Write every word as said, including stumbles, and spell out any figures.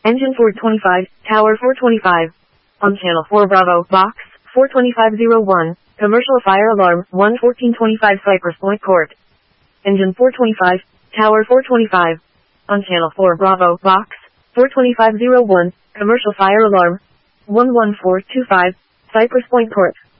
Engine four twenty-five, Tower four twenty-five. On channel four Bravo, box, four twenty-five oh one, commercial fire alarm, one fourteen twenty-five Cypress Point Court. Engine four twenty-five, Tower four twenty-five. On channel four Bravo, box, four twenty-five oh one, commercial fire alarm, one one four two five, Cypress Point Court.